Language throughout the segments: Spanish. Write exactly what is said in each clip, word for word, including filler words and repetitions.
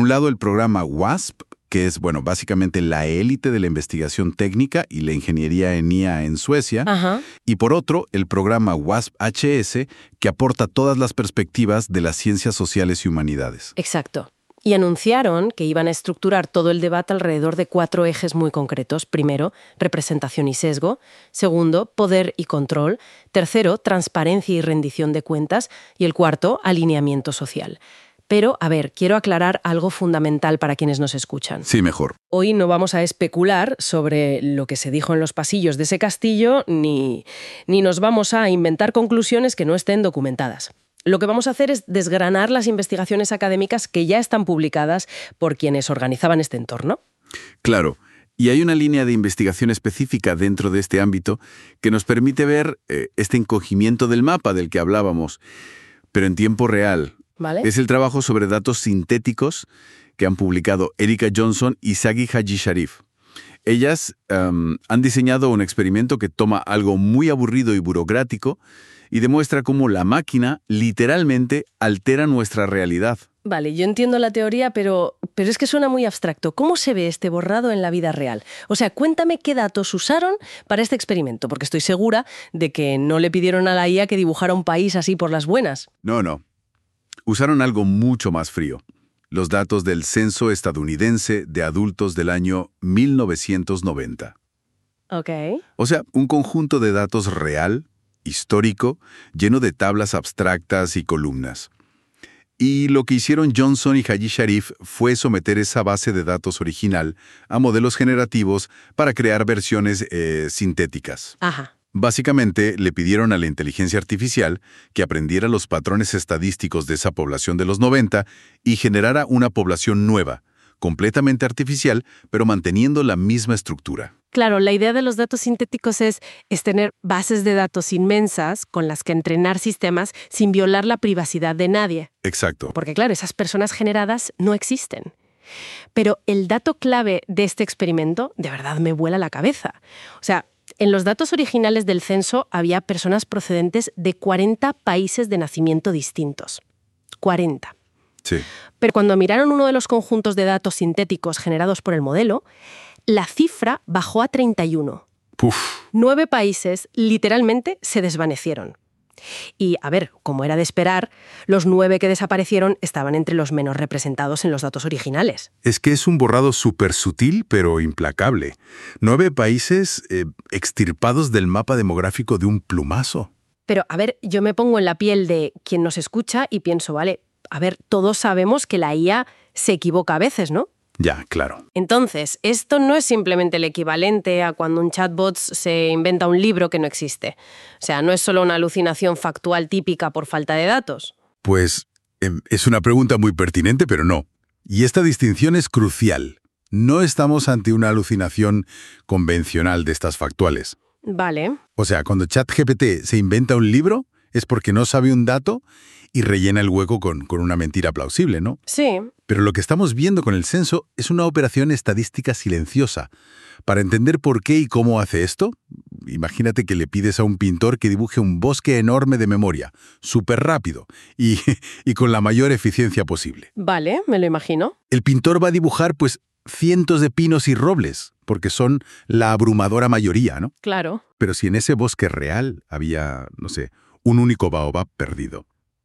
un lado, el programa WASP, que es, bueno, básicamente la élite de la investigación técnica y la ingeniería en I A en Suecia. Ajá. Y por otro, el programa WASP-H S, que aporta todas las perspectivas de las ciencias sociales y humanidades. Exacto. Y anunciaron que iban a estructurar todo el debate alrededor de cuatro ejes muy concretos. Primero, representación y sesgo. Segundo, poder y control. Tercero, transparencia y rendición de cuentas. Y el cuarto, alineamiento social. Pero, a ver, quiero aclarar algo fundamental para quienes nos escuchan. Sí, mejor. Hoy no vamos a especular sobre lo que se dijo en los pasillos de ese castillo, ni, ni nos vamos a inventar conclusiones que no estén documentadas. Lo que vamos a hacer es desgranar las investigaciones académicas que ya están publicadas por quienes organizaban este entorno. Claro. Y hay una línea de investigación específica dentro de este ámbito que nos permite ver eh, este encogimiento del mapa del que hablábamos, pero en tiempo real. ¿Vale? Es el trabajo sobre datos sintéticos que han publicado Erika Johnson y Sagi Haji Sharif. Ellas um, han diseñado un experimento que toma algo muy aburrido y burocrático y demuestra cómo la máquina literalmente altera nuestra realidad. Vale, yo entiendo la teoría, pero, pero es que suena muy abstracto. ¿Cómo se ve este borrado en la vida real? O sea, cuéntame qué datos usaron para este experimento, porque estoy segura de que no le pidieron a la I A que dibujara un país así por las buenas. No, no. Usaron algo mucho más frío. Los datos del censo estadounidense de adultos del año mil novecientos noventa. Ok. O sea, un conjunto de datos real, histórico, lleno de tablas abstractas y columnas. Y lo que hicieron Johnson y Haji Sharif fue someter esa base de datos original a modelos generativos para crear versiones eh, sintéticas. Ajá. Básicamente, le pidieron a la inteligencia artificial que aprendiera los patrones estadísticos de esa población de los noventa y generara una población nueva, completamente artificial, pero manteniendo la misma estructura. Claro, la idea de los datos sintéticos es, es tener bases de datos inmensas con las que entrenar sistemas sin violar la privacidad de nadie. Exacto. Porque claro, esas personas generadas no existen. Pero el dato clave de este experimento de verdad me vuela la cabeza. O sea, en los datos originales del censo había personas procedentes de cuarenta países de nacimiento distintos. cuarenta. Sí. Pero cuando miraron uno de los conjuntos de datos sintéticos generados por el modelo, la cifra bajó a treinta y uno. Puf. Nueve países literalmente se desvanecieron. Y, a ver, como era de esperar, los nueve que desaparecieron estaban entre los menos representados en los datos originales. Es que es un borrado súper sutil, pero implacable. Nueve países eh, extirpados del mapa demográfico de un plumazo. Pero, a ver, yo me pongo en la piel de quien nos escucha y pienso, vale, a ver, todos sabemos que la I A se equivoca a veces, ¿no? Ya, claro. Entonces, esto no es simplemente el equivalente a cuando un chatbot se inventa un libro que no existe. O sea, no es solo una alucinación factual típica por falta de datos. Pues eh, es una pregunta muy pertinente, pero no. Y esta distinción es crucial. No estamos ante una alucinación convencional de estas factuales. Vale. O sea, cuando ChatGPT se inventa un libro, es porque no sabe un dato y rellena el hueco con, con una mentira plausible, ¿no? Sí. Pero lo que estamos viendo con el censo es una operación estadística silenciosa. Para entender por qué y cómo hace esto, imagínate que le pides a un pintor que dibuje un bosque enorme de memoria, súper rápido y, y con la mayor eficiencia posible. Vale, me lo imagino. El pintor va a dibujar, pues, cientos de pinos y robles, porque son la abrumadora mayoría, ¿no? Claro. Pero si en ese bosque real había, no sé, un único baobab perdido,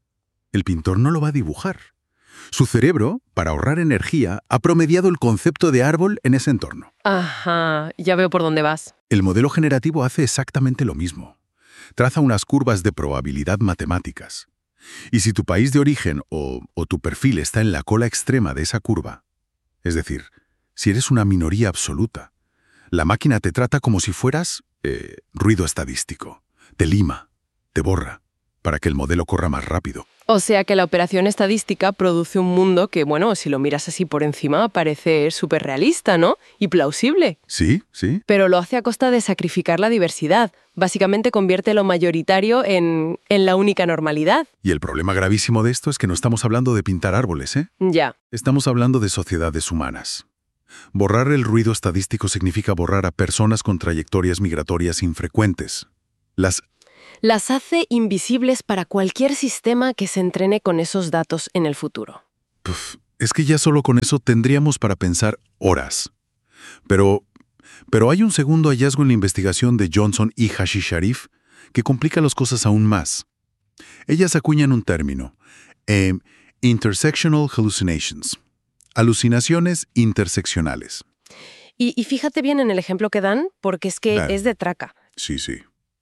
el pintor no lo va a dibujar. Su cerebro, para ahorrar energía, ha promediado el concepto de árbol en ese entorno. Ajá, ya veo por dónde vas. El modelo generativo hace exactamente lo mismo. Traza unas curvas de probabilidad matemáticas. Y si tu país de origen o, o tu perfil está en la cola extrema de esa curva, es decir, si eres una minoría absoluta, la máquina te trata como si fueras eh, ruido estadístico. Te lima, te borra, para que el modelo corra más rápido. O sea que la operación estadística produce un mundo que, bueno, si lo miras así por encima, parece súper realista, ¿no? Y plausible. Sí, sí. Pero lo hace a costa de sacrificar la diversidad. Básicamente convierte lo mayoritario en, en la única normalidad. Y el problema gravísimo de esto es que no estamos hablando de pintar árboles, ¿eh? Ya. Estamos hablando de sociedades humanas. Borrar el ruido estadístico significa borrar a personas con trayectorias migratorias infrecuentes. Las Las hace invisibles para cualquier sistema que se entrene con esos datos en el futuro. Puf, Es que ya solo con eso tendríamos para pensar horas. Pero, pero hay un segundo hallazgo en la investigación de Johnson y Hashi Sharif que complica las cosas aún más. Ellas acuñan un término, eh, intersectional hallucinations, alucinaciones interseccionales. Y, y fíjate bien en el ejemplo que dan, porque es que Dale. es de traca. Sí, sí.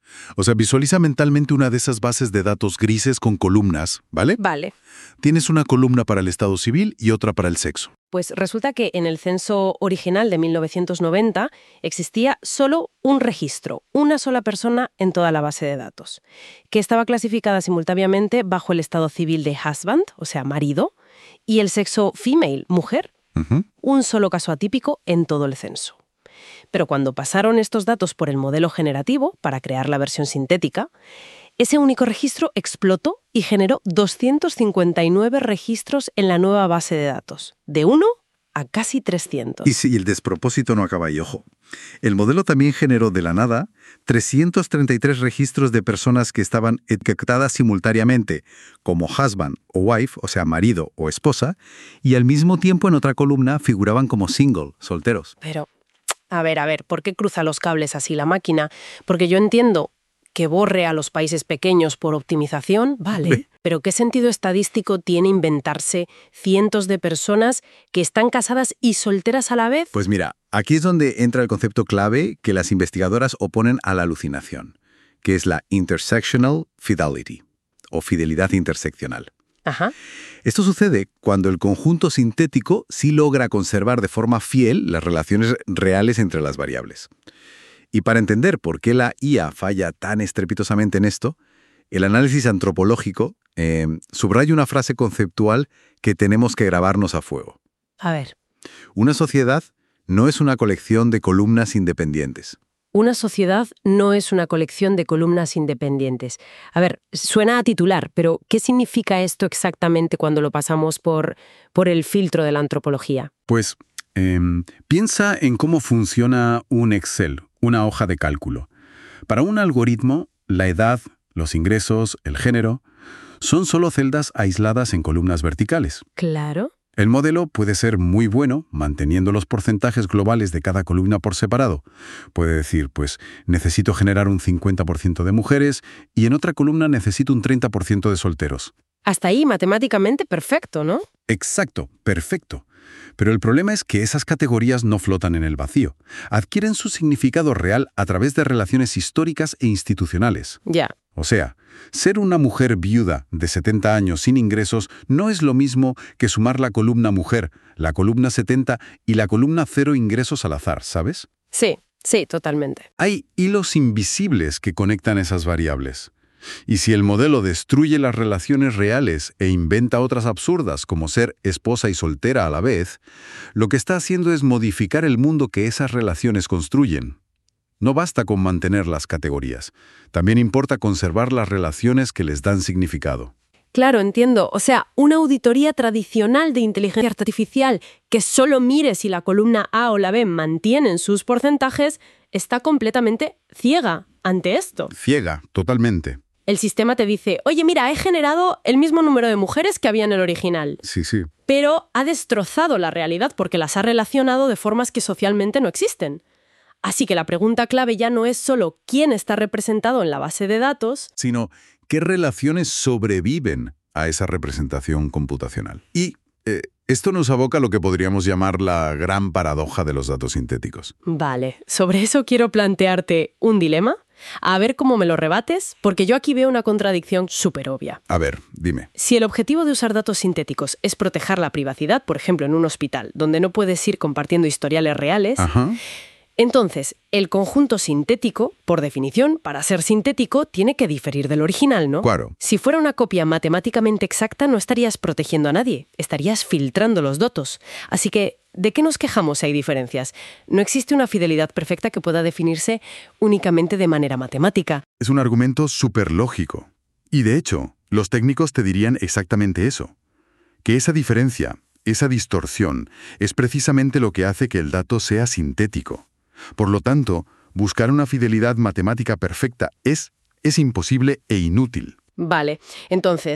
O sea, visualiza mentalmente una de esas bases de datos grises con columnas, ¿vale? Vale. Tienes una columna para el estado civil y otra para el sexo. Pues resulta que en el censo original de mil novecientos noventa existía solo un registro, una sola persona en toda la base de datos, que estaba clasificada simultáneamente bajo el estado civil de husband, o sea, marido, y el sexo female, mujer. Ujú. Un solo caso atípico en todo el censo. Pero cuando pasaron estos datos por el modelo generativo para crear la versión sintética, ese único registro explotó y generó doscientos cincuenta y nueve registros en la nueva base de datos, de uno a casi trescientos. Y si el despropósito no acaba ahí, ojo. El modelo también generó de la nada trescientos treinta y tres registros de personas que estaban etiquetadas simultáneamente como husband o wife, o sea, marido o esposa, y al mismo tiempo en otra columna figuraban como single, solteros. Pero, a ver, a ver, ¿por qué cruza los cables así la máquina? Porque yo entiendo que borre a los países pequeños por optimización, vale. Pero ¿qué sentido estadístico tiene inventarse cientos de personas que están casadas y solteras a la vez? Pues mira, aquí es donde entra el concepto clave que las investigadoras oponen a la alucinación, que es la intersectional fidelity, o fidelidad interseccional. Ajá. Esto sucede cuando el conjunto sintético sí logra conservar de forma fiel las relaciones reales entre las variables. Y para entender por qué la I A falla tan estrepitosamente en esto, el análisis antropológico eh, subraya una frase conceptual que tenemos que grabarnos a fuego. A ver. Una sociedad no es una colección de columnas independientes. Una sociedad no es una colección de columnas independientes. A ver, suena a titular, pero ¿qué significa esto exactamente cuando lo pasamos por, por el filtro de la antropología? Pues eh, piensa en cómo funciona un Excel, una hoja de cálculo. Para un algoritmo, la edad, los ingresos, el género, son solo celdas aisladas en columnas verticales. Claro. El modelo puede ser muy bueno manteniendo los porcentajes globales de cada columna por separado. Puede decir, pues, necesito generar un cincuenta por ciento de mujeres y en otra columna necesito un treinta por ciento de solteros. Hasta ahí, matemáticamente perfecto, ¿no? Exacto, perfecto. Pero el problema es que esas categorías no flotan en el vacío. Adquieren su significado real a través de relaciones históricas e institucionales. Ya. O sea, ser una mujer viuda de setenta años sin ingresos no es lo mismo que sumar la columna mujer, la columna setenta y la columna cero ingresos al azar, ¿sabes? Sí, sí, totalmente. Hay hilos invisibles que conectan esas variables. Y si el modelo destruye las relaciones reales e inventa otras absurdas como ser esposa y soltera a la vez, lo que está haciendo es modificar el mundo que esas relaciones construyen. No basta con mantener las categorías. También importa conservar las relaciones que les dan significado. Claro, entiendo. O sea, una auditoría tradicional de inteligencia artificial que solo mire si la columna A o la B mantienen sus porcentajes está completamente ciega ante esto. Ciega, totalmente. El sistema te dice, oye, mira, he generado el mismo número de mujeres que había en el original. Sí, sí. Pero ha destrozado la realidad porque las ha relacionado de formas que socialmente no existen. Así que la pregunta clave ya no es solo quién está representado en la base de datos, Sino qué relaciones sobreviven a esa representación computacional. Y eh, esto nos aboca a lo que podríamos llamar la gran paradoja de los datos sintéticos. Vale, sobre eso quiero plantearte un dilema, a ver cómo me lo rebates, porque yo aquí veo una contradicción súper obvia. A ver, dime. Si el objetivo de usar datos sintéticos es proteger la privacidad, por ejemplo en un hospital, donde no puedes ir compartiendo historiales reales, Ajá. entonces el conjunto sintético, por definición, para ser sintético, tiene que diferir del original, ¿no? Claro. Si fuera una copia matemáticamente exacta, no estarías protegiendo a nadie, estarías filtrando los datos. Así que, ¿de qué nos quejamos si hay diferencias? No existe una fidelidad perfecta que pueda definirse únicamente de manera matemática. Es un argumento súper lógico. Y de hecho, los técnicos te dirían exactamente eso. Que esa diferencia, esa distorsión, es precisamente lo que hace que el dato sea sintético. Por lo tanto, buscar una fidelidad matemática perfecta es, es imposible e inútil. Vale, entonces,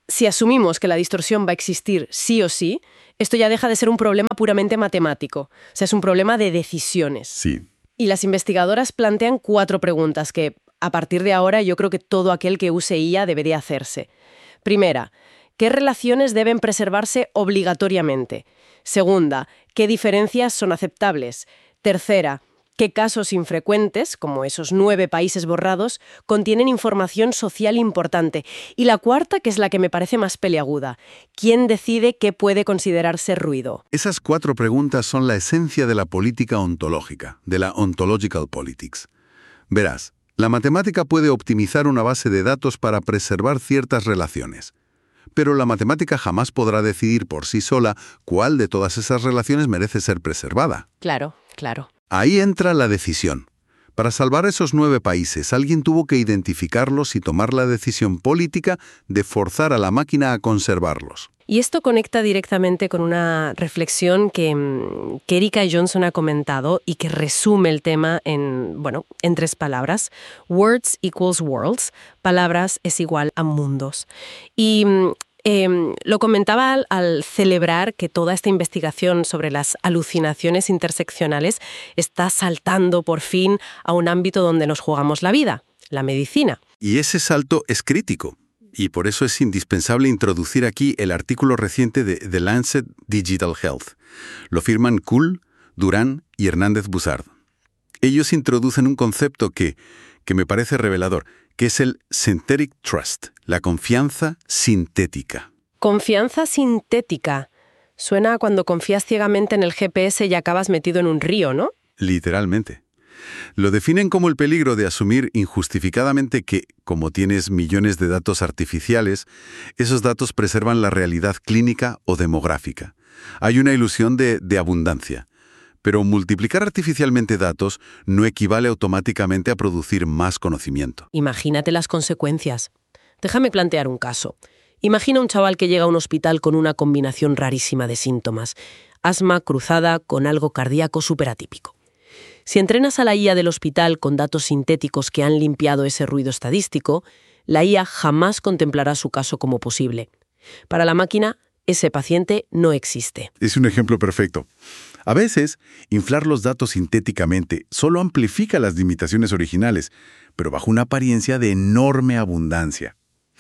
si asumimos que la distorsión va a existir sí o sí, esto ya deja de ser un problema puramente matemático. O sea, es un problema de decisiones. Sí. Y las investigadoras plantean cuatro preguntas que, a partir de ahora, yo creo que todo aquel que use I A debería hacerse. Primera, ¿qué relaciones deben preservarse obligatoriamente? Segunda, ¿qué diferencias son aceptables? Tercera, ¿qué casos infrecuentes, como esos nueve países borrados, contienen información social importante? Y la cuarta, que es la que me parece más peliaguda, ¿quién decide qué puede considerarse ruido? Esas cuatro preguntas son la esencia de la política ontológica, de la ontological politics. Verás, la matemática puede optimizar una base de datos para preservar ciertas relaciones. Pero la matemática jamás podrá decidir por sí sola cuál de todas esas relaciones merece ser preservada. Claro, claro. Ahí entra la decisión. Para salvar esos nueve países, alguien tuvo que identificarlos y tomar la decisión política de forzar a la máquina a conservarlos. Y esto conecta directamente con una reflexión que, que Erika Johnson ha comentado y que resume el tema en, bueno, en tres palabras. Words equals worlds. Palabras es igual a mundos. Y eh, lo comentaba al, al celebrar que toda esta investigación sobre las alucinaciones interseccionales está saltando por fin a un ámbito donde nos jugamos la vida, la medicina. Y ese salto es crítico. Y por eso es indispensable introducir aquí el artículo reciente de The Lancet Digital Health. Lo firman Kuhl, Durán y Hernández Buzard. Ellos introducen un concepto que, que me parece revelador, que es el synthetic trust, la confianza sintética. Confianza sintética. Suena a cuando confías ciegamente en el G P S y acabas metido en un río, ¿no? Literalmente. Lo definen como el peligro de asumir injustificadamente que, como tienes millones de datos artificiales, esos datos preservan la realidad clínica o demográfica. Hay una ilusión de, de abundancia. Pero multiplicar artificialmente datos no equivale automáticamente a producir más conocimiento. Imagínate las consecuencias. Déjame plantear un caso. Imagina un chaval que llega a un hospital con una combinación rarísima de síntomas. Asma cruzada con algo cardíaco superatípico. Si entrenas a la I A del hospital con datos sintéticos que han limpiado ese ruido estadístico, la I A jamás contemplará su caso como posible. Para la máquina, ese paciente no existe. Es un ejemplo perfecto. A veces, inflar los datos sintéticamente solo amplifica las limitaciones originales, pero bajo una apariencia de enorme abundancia.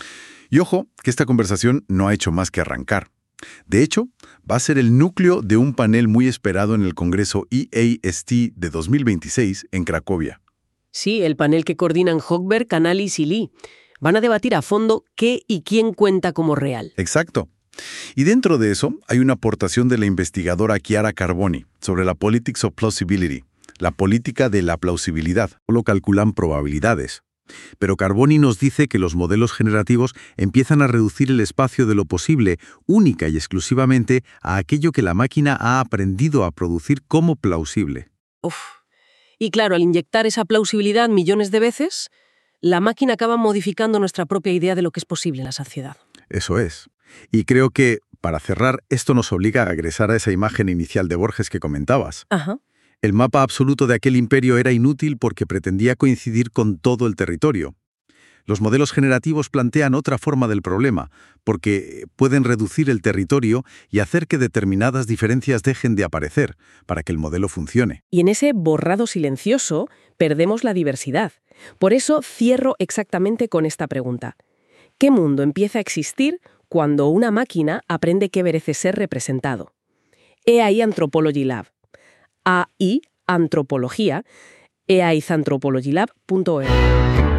Y ojo, que esta conversación no ha hecho más que arrancar. De hecho, va a ser el núcleo de un panel muy esperado en el Congreso E A S T de dos mil veintiséis en Cracovia. Sí, el panel que coordinan Hochberg, Canales y Lee. Van a debatir a fondo qué y quién cuenta como real. Exacto. Y dentro de eso hay una aportación de la investigadora Chiara Carboni sobre la Politics of Plausibility, la política de la plausibilidad. Solo calculan probabilidades. Pero Carboni nos dice que los modelos generativos empiezan a reducir el espacio de lo posible única y exclusivamente a aquello que la máquina ha aprendido a producir como plausible. Uf. Y claro, al inyectar esa plausibilidad millones de veces, la máquina acaba modificando nuestra propia idea de lo que es posible en la sociedad. Eso es. Y creo que, para cerrar, esto nos obliga a regresar a esa imagen inicial de Borges que comentabas. Ajá. El mapa absoluto de aquel imperio era inútil porque pretendía coincidir con todo el territorio. Los modelos generativos plantean otra forma del problema, porque pueden reducir el territorio y hacer que determinadas diferencias dejen de aparecer, para que el modelo funcione. Y en ese borrado silencioso perdemos la diversidad. Por eso cierro exactamente con esta pregunta. ¿Qué mundo empieza a existir cuando una máquina aprende qué merece ser representado? He ahí Anthropology Lab. A I Antropología, e a i anthropology lab punto org.